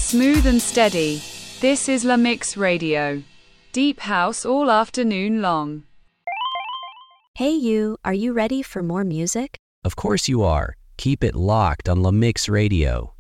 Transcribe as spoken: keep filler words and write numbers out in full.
Smooth and steady. This is La Mix Radio. Deep house all afternoon long. Hey you, are you ready for more music? Of course you are. Keep it locked on La Mix Radio.